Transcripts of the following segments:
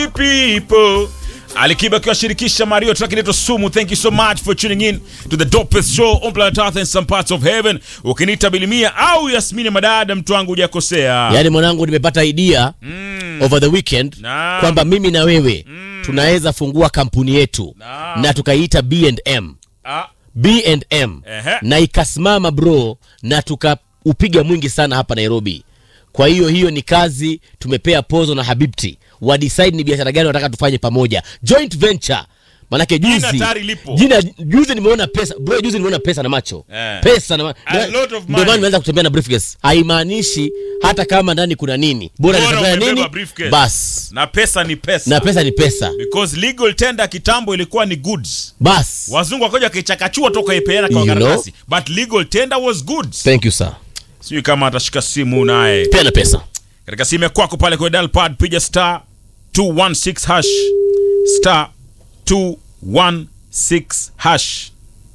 People Alikiba kiwashirikisha Mario, track inaitwa Sumu. Thank you so much for tuning in to the dopest show on planet Earth and some parts of heaven. Ukiniita Bilimia au Yasmini Madada, mtu wangu hujakosea. Yaani mwanangu nimepata idea over the weekend kwamba mimi na wewe tunaweza fungua kampuni yetu na tukaiita B&M. B&M na ikasimama bro, na tukaupiga mwingi sana hapa Nairobi. Kwa hiyo ni kazi tumepea Pozo na Habibti wa decide ni biashara gani wanataka tufanye pamoja, joint venture. Manake juzi nimeona pesa bro, juzi nimeona pesa na macho pesa na ndio maana nimeanza kutembea na briefcase. Haimaanishi hata kama ndani kuna nini, bora nitafanya nini bas, na pesa ni pesa, na pesa ni pesa, because legal tender kitambo ilikuwa ni goods bas. Wazungu wakaja kichakachua toka ipeana kwa karatasi, but legal tender was goods. Thank you sir. Sio kama atashika simu naye pena pesa katika simu kwako pale kwa dial pad, piga star 216 hash star 216 hash.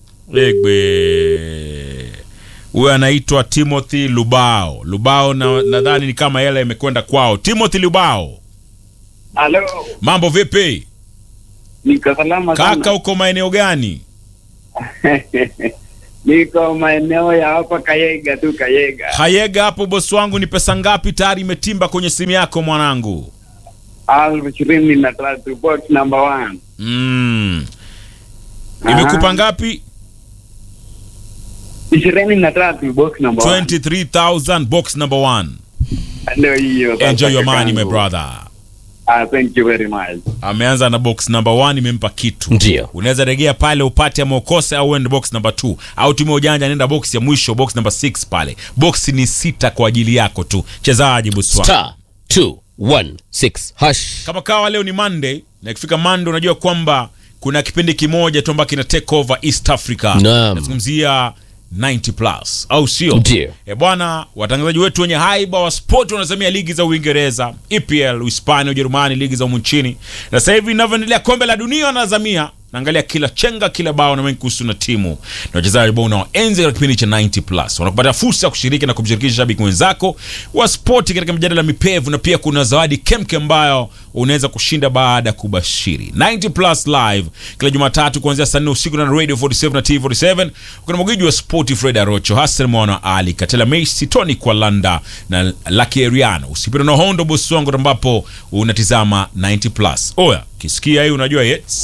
Huyu anaitwa Timothy Lubao nadhani ni kama hela imekwenda kwao. Timothy Lubao, hello, mambo vipi? Niko salama sana. Kaka, uko maeneo gani? Niko maeneo ya hapa Kayega tu, Kayega hapo boss wangu. Ni pesa ngapi tayari imetimba kwenye simu yako mwanangu? 23 box number 1. Imekupa ngapi? 23 box number 1. 23,000 box number 1. Ndio hiyo. Enjoy your money my brother. Thank you very much. Ameanza na box number 1, imempa kitu. Ndio. Unaweza regea pale upate ama ukose, au uende box number 2, au tumie ujanja nenda box ya mwisho, box number 6 pale. Box ni 6 kwa ajili yako tu. Chezaji buswa. Star 216 hash. Kama kawa leo ni Monday, na ikifika Monday unajua kwamba kuna kipindi kimoja tu ambacho kina take over East Africa. Nazungumzia 90 plus, au sio? Bwana, watangazaji wetu wenye haiba wa sport wanazamia ligi za Uingereza, EPL, Uhispania, Ujerumani, ligi za humu nchini. Na sasa hivi ninavyoendelea kombe la dunia wanazamia, naangalia kila chenga, kila bao na mengi kuhusu na timu. Na wachezaji ambao unaoenzi katika kipindi cha 90 plus wanakupata fursa ya kushiriki na kumshirikisha shabiki wenzako wa sport katika mjadala mipevu, na pia kuna zawadi kemke ambayo unaweza kushinda baada ya kubashiri. 90 plus live kila Jumatatu kuanzia saa 4 usiku na Radio 47 na T47. Kuna mwagiji wa sport Fred Arocho, Hassan Mwana Ali, Katela Messi, Tony Kwalanda na Lucky Eriano. Usipende na hondo boss wangu ambapo unatizama 90 plus. Oya, kisikia hii unajua yes.